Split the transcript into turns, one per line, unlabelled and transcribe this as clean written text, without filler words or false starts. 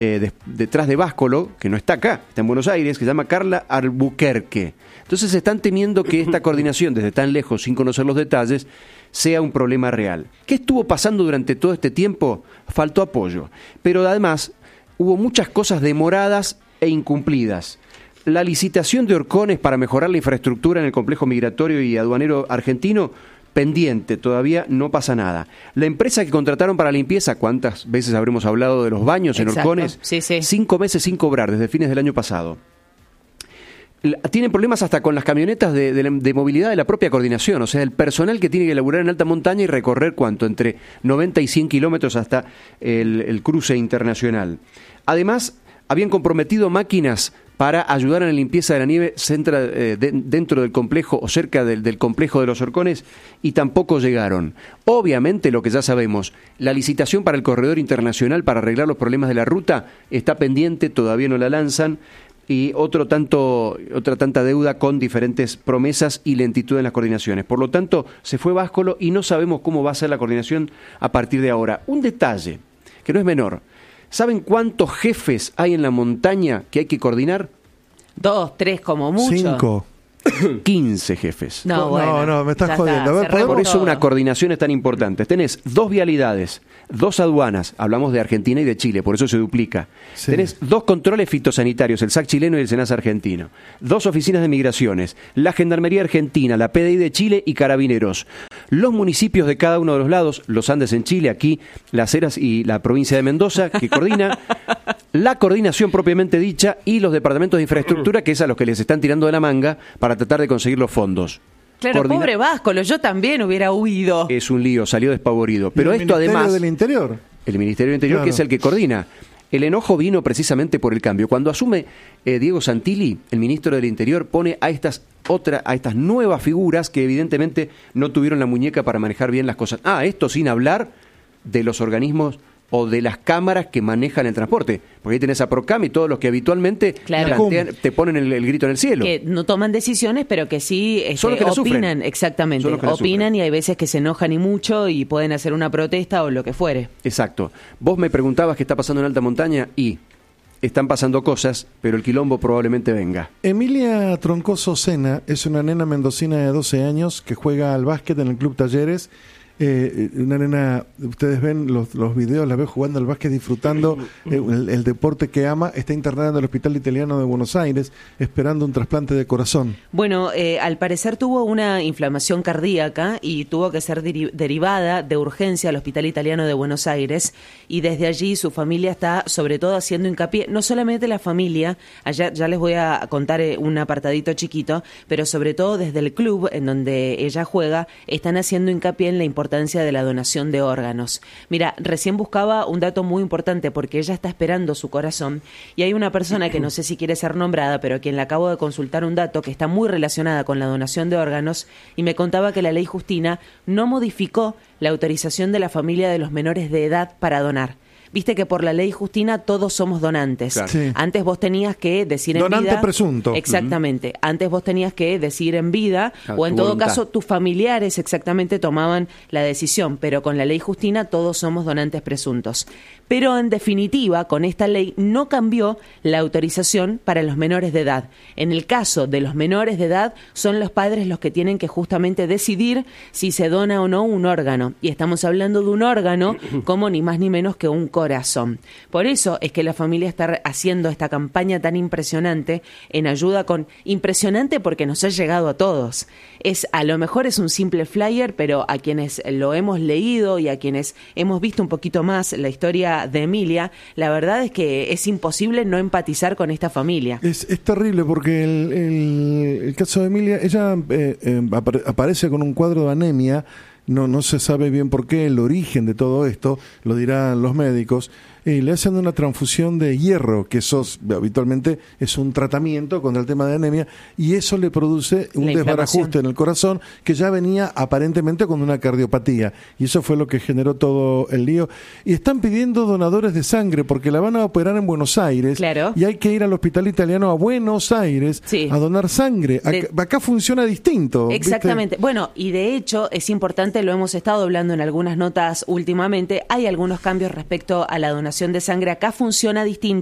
detrás de Báscolo, que no está acá, está en Buenos Aires, que se llama Carla Albuquerque. Entonces están temiendo que esta coordinación, desde tan lejos, sin conocer los detalles, sea un problema real. ¿Qué estuvo pasando durante todo este tiempo? Faltó apoyo. Pero además hubo muchas cosas demoradas e incumplidas. La licitación de Orcones para mejorar la infraestructura en el complejo migratorio y aduanero argentino, pendiente, todavía no pasa nada. La empresa que contrataron para limpieza, ¿cuántas veces habremos hablado de los baños en Orcones?
Sí, sí.
5 meses sin cobrar, desde fines del año pasado. Tienen problemas hasta con las camionetas de movilidad de la propia coordinación, o sea, el personal que tiene que laburar en alta montaña y recorrer, ¿cuánto? Entre 90 y 100 kilómetros hasta el cruce internacional. Además, habían comprometido máquinas para ayudar en la limpieza de la nieve dentro del complejo o cerca del complejo de los Orcones, y tampoco llegaron. Obviamente, lo que ya sabemos, la licitación para el corredor internacional para arreglar los problemas de la ruta está pendiente, todavía no la lanzan, y otra tanta deuda con diferentes promesas y lentitud en las coordinaciones. Por lo tanto, se fue Báscolo y no sabemos cómo va a ser la coordinación a partir de ahora. Un detalle, que no es menor. ¿Saben cuántos jefes hay en la montaña que hay que coordinar?
2, 3 como mucho.
5.
15 jefes.
No, me estás jodiendo. A ver,
por eso una coordinación es tan importante. Tenés 2 vialidades, 2 aduanas, hablamos de Argentina y de Chile, por eso se duplica. Sí. Tenés 2 controles fitosanitarios, el SAC chileno y el SENASA argentino. 2 oficinas de migraciones, la Gendarmería Argentina, la PDI de Chile y Carabineros. Los municipios de cada uno de los lados, los Andes en Chile, aquí Las Heras y la provincia de Mendoza, que coordina la coordinación propiamente dicha, y los departamentos de infraestructura, que es a los que les están tirando de la manga para tratar de conseguir los fondos.
Claro, pobre Báscolo, yo también hubiera huido.
Es un lío, salió despavorido. Pero esto además...
del Interior.
El Ministerio del Interior, claro, que es el que coordina. El enojo vino precisamente por el cambio. Cuando asume Diego Santilli, el ministro del Interior, pone a estas nuevas figuras que evidentemente no tuvieron la muñeca para manejar bien las cosas. Esto sin hablar de los organismos o de las cámaras que manejan el transporte. Porque ahí tenés a Procam y todos los que habitualmente te ponen el grito en el cielo.
Que no toman decisiones, pero que sí
son los que
opinan.
Sufren.
Exactamente. Opinan, y hay veces que se enojan y mucho y pueden hacer una protesta o lo que fuere.
Exacto. Vos me preguntabas qué está pasando en alta montaña y están pasando cosas, pero el quilombo probablemente venga.
Emilia Troncoso Sena es una nena mendocina de 12 años que juega al básquet en el Club Talleres. Una nena, ustedes ven los videos, la veo jugando al básquet, disfrutando el deporte que ama. Está internada en el Hospital Italiano de Buenos Aires esperando un trasplante de corazón.
Bueno, al parecer tuvo una inflamación cardíaca y tuvo que ser derivada de urgencia al Hospital Italiano de Buenos Aires, y desde allí su familia está sobre todo haciendo hincapié, no solamente la familia, allá ya les voy a contar un apartadito chiquito, pero sobre todo desde el club en donde ella juega, están haciendo hincapié en la importancia de la donación de órganos. Mira, recién buscaba un dato muy importante porque ella está esperando su corazón, y hay una persona que no sé si quiere ser nombrada, pero a quien le acabo de consultar un dato que está muy relacionada con la donación de órganos, y me contaba que la ley Justina no modificó la autorización de la familia de los menores de edad para donar. Viste que por la ley Justina todos somos donantes.
Claro.
Sí.
Antes vos tenías que decir en vida...
Donante presunto.
Exactamente. Antes vos tenías que decir en vida, o en todo caso tus familiares exactamente tomaban la decisión, pero con la ley Justina todos somos donantes presuntos. Pero en definitiva, con esta ley no cambió la autorización para los menores de edad. En el caso de los menores de edad, son los padres los que tienen que justamente decidir si se dona o no un órgano. Y estamos hablando de un órgano como ni más ni menos que un corazón. Por eso es que la familia está haciendo esta campaña tan impresionante en ayuda con... Impresionante porque nos ha llegado a todos. A lo mejor es un simple flyer, pero a quienes lo hemos leído y a quienes hemos visto un poquito más la historia de Emilia, la verdad es que es imposible no empatizar con esta familia.
Es terrible porque el caso de Emilia, ella aparece con un cuadro de anemia. No se sabe bien por qué, el origen de todo esto, lo dirán los médicos. Le hacen una transfusión de hierro, que eso habitualmente es un tratamiento contra el tema de anemia, y eso le produce un desbarajuste en el corazón que ya venía aparentemente con una cardiopatía, y eso fue lo que generó todo el lío. Y están pidiendo donadores de sangre porque la van a operar en Buenos Aires,
claro,
y hay que ir al Hospital Italiano a Buenos Aires, sí, a donar sangre. Acá funciona distinto.
Exactamente.
¿Viste?
Bueno, y de hecho es importante, lo hemos estado hablando en algunas notas últimamente, hay algunos cambios respecto a la donación donación de sangre acá funciona distinto.